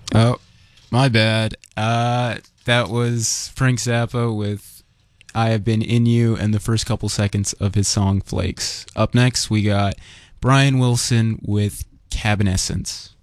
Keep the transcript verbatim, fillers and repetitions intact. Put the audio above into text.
Oh, my bad. Uh, that was Frank Zappa with I Have Been In You and the first couple seconds of his song Flakes. Up next, we got Brian Wilson with Cabinescence.